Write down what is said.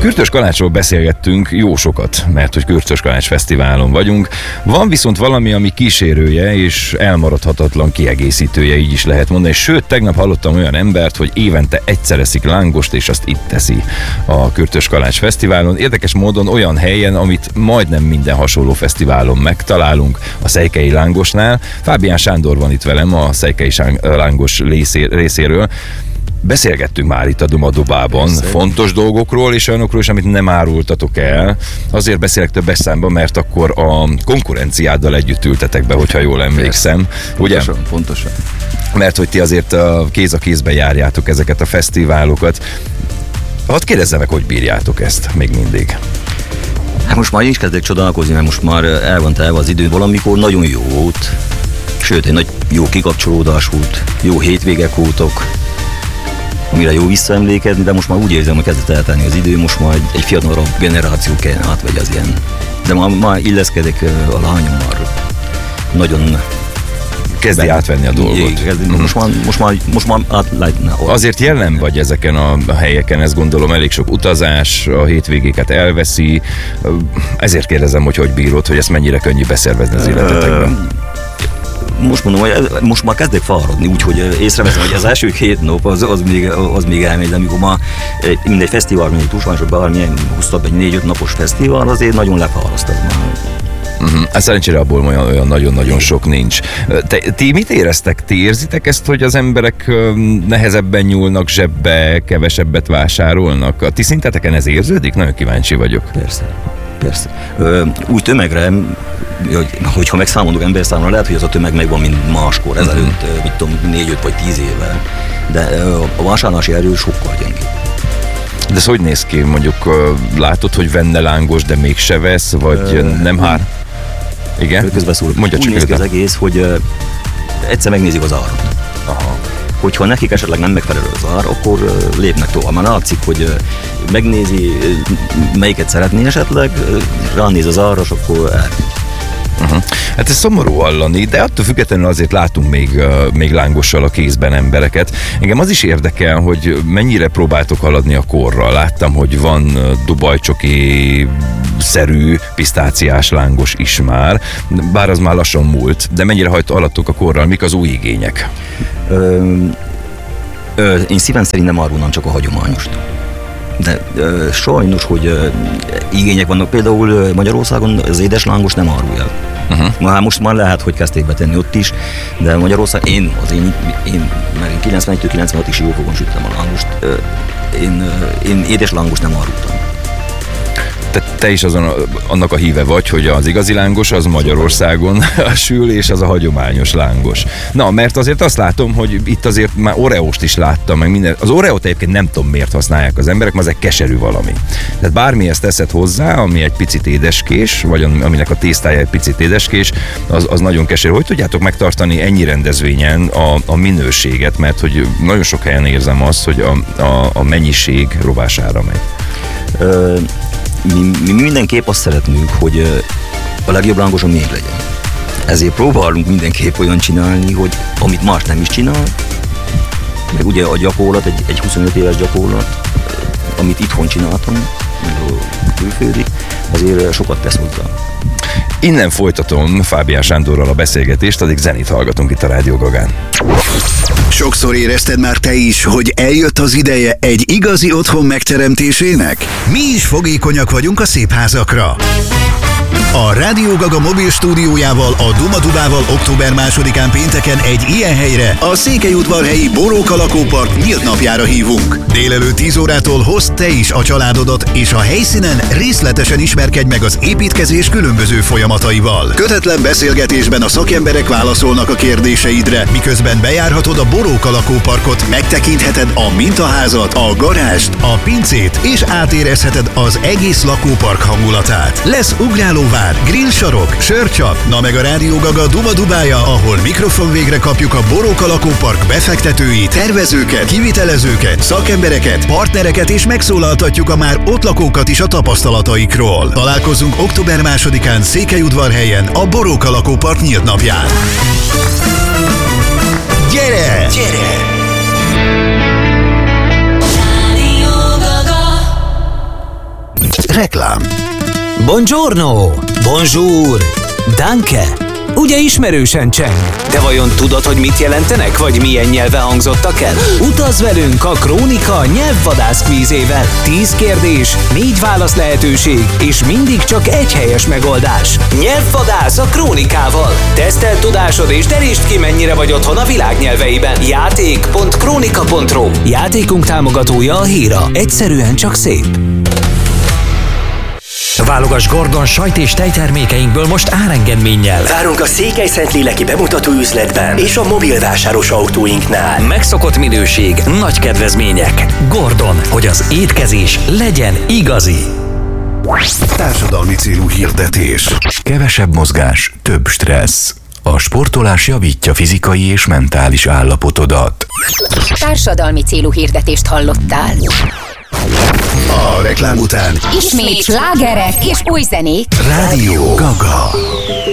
Kürtös Kalácsról beszélgettünk jó sokat, mert hogy Kürtös Kalács Fesztiválon vagyunk. Van viszont valami, ami kísérője és elmaradhatatlan kiegészítője, így is lehet mondani. Sőt, tegnap hallottam olyan embert, hogy évente egyszer eszik lángost, és azt itt teszi a Kürtös Kalács Fesztiválon. Érdekes módon olyan helyen, amit majdnem minden hasonló fesztiválon megtalálunk, a Szejkei Lángosnál. Fábián Sándor van itt velem a Szejkei Lángos részéről. Beszélgettünk már itt a Dumadubában fontos dolgokról és olyanokról is, amit nem árultatok el. Azért beszélek többes számban, mert akkor a konkurenciáddal együtt ültetek be, hogyha jól emlékszem. Ugye? Pontosan. Mert hogy ti azért kéz a kézben járjátok ezeket a fesztiválokat. Hadd kérdezzem meg, hogy bírjátok ezt még mindig? Hát most már én is kezdek csodálkozni, mert most már el van telve az idő, valamikor nagyon jó volt. Sőt, egy nagy jó kikapcsolódás volt, jó hétvégek voltak, amire jó visszaemlékezni, de most már úgy érzem, hogy kezdett eltenni az idő, most már egy fiatalabb generáció kell átvegye az ilyen. De már illeszkedek a lányom már nagyon... Kezdi átvenni a dolgot. Most már Azért jelen vagy ezeken a helyeken, ezt gondolom elég sok utazás, a hétvégéket elveszi. Ezért kérdezem, hogy bírod, hogy ezt mennyire könnyű beszervezni az életetekben. Most mondom, hogy most már kezdek fáradni, úgyhogy észreveszem, hogy az első 2 nap az még elmegy, de amikor már mindegy fesztivál, mindegy túlsványosok bármilyen hosszabb, egy 4-5 napos fesztivál, azért nagyon lefáraszt az már. Hát szerencsére abból olyan nagyon-nagyon sok nincs. Ti mit éreztek? Ti érzitek ezt, hogy az emberek nehezebben nyúlnak zsebbe, kevesebbet vásárolnak? A ti szinteteken ez érződik? Nagyon kíváncsi vagyok. Persze. Úgy tömegre, hogyha megszámolunk emberszámra, lehet, hogy az a tömeg megvan, mint máskor, ezelőtt, mit tudom, 4-5 vagy 10 éve. De a vásárlási erő sokkal gyengébb. De ez hogy néz ki? Mondjuk látod, hogy venne lángos, de mégse vesz, vagy nem hár? Igen? Közbeszúrok. Úgy néz ki az egész, hogy egyszer megnézik az árat. Aha. Hogyha nekik esetleg nem megfelelő az ár, akkor lépnek tovább. Már látszik, hogy megnézi, melyiket szeretné esetleg, ránéz az árra, és akkor Hát ez szomorú hallani, de attól függetlenül azért látunk még lángossal a kézben embereket. Engem az is érdekel, hogy mennyire próbáltok haladni a korral. Láttam, hogy van dubajcsoki-szerű pisztáciás lángos is már, bár az már lassan múlt, de mennyire haladtok a korral, mik az új igények? Én szívem szerint nem árulnám csak a hagyományost. De sajnos, hogy igények vannak, például Magyarországon az édes lángos nem árul el. Most már lehet, hogy kezdték betenni ott is, de Magyarország, én 91-től 96-ig Siófokon süttem a lángost, én édes lángos nem árultam. Te is annak a híve vagy, hogy az igazi lángos az Magyarországon sül, és az a hagyományos lángos. Na, mert azért azt látom, hogy itt azért már Oreóst is láttam, meg minden. Az Oreót egyébként nem tudom, miért használják az emberek, mert az egy keserű valami. Tehát bármi ezt teszed hozzá, ami egy picit édeskés, vagy aminek a tésztája egy picit édeskés, az nagyon keserű. Hogy tudjátok megtartani ennyi rendezvényen a minőséget, mert hogy nagyon sok helyen érzem azt, hogy a mennyiség rovására megy. Mi mindenképp azt szeretnénk, hogy a legjobb lángoson még legyen. Ezért próbálunk mindenképp olyan csinálni, hogy amit más nem is csinál, meg ugye a gyakorlat, egy 25 éves gyakorlat, amit itthon csináltam, külföldi, azért sokat tesz hozzá. Innen folytatom Fábián Sándorral a beszélgetést, addig zenét hallgatunk itt a Rádió Gagán. Sokszor érezted már te is, hogy eljött az ideje egy igazi otthon megteremtésének? Mi is fogékonyak vagyunk a szép házakra. A Rádió Gaga mobil stúdiójával, a Dumadubával október 2-án pénteken egy ilyen helyre, a Székelyudvarhelyi Boróka lakópark nyílt napjára hívunk. Délelőtt 10 órától hozd te is a családodat, és a helyszínen részletesen ismerkedj meg az építkezés különböző folyamataival. Kötetlen beszélgetésben a szakemberek válaszolnak a kérdéseidre, miközben bejárhatod a Boróka lakóparkot, megtekintheted a mintaházat, a garást, a pincét, és átérezheted az egész lakópark hangulatát. Lesz ugrálóvár, grillsarok, sörcsap, na meg a Rádió Gaga Dumadubája, ahol mikrofon végre kapjuk a Boróka lakópark befektetőit, tervezőket, kivitelezőket, szakembereket, partnereket, és megszólaltatjuk a már ott lakókat is a tapasztalataikról. Találkozunk október 2-án Székelyudvarhelyen, a Boróka lakópark nyílt napján. Gyere! Reklám. Buongiorno, bonjour, danke. Ugye ismerősen cseng? De vajon tudod, hogy mit jelentenek, vagy milyen nyelven hangzottak el? Utazz velünk a Krónika nyelvvadász kvízével. 10 kérdés, 4 válasz lehetőség, és mindig csak egy helyes megoldás. Nyelvvadász a Krónikával. Teszteld tudásod és terítsd ki, mennyire vagy otthon a világ nyelveiben. Játék.krónika.ro. Játékunk támogatója a Héra. Egyszerűen csak szép. Válogass Gordon sajt és tejtermékeinkből most árengedménnyel. Várunk a Székelyszentléki bemutatóüzletben és a mobil vásáros autóinknál. Megszokott minőség, nagy kedvezmények. Gordon, hogy az étkezés legyen igazi. Társadalmi célú hirdetés. Kevesebb mozgás, több stressz. A sportolás javítja fizikai és mentális állapotodat. Társadalmi célú hirdetést hallottál. A reklám után Ismét slágerek és új zenék. Rádió Gaga.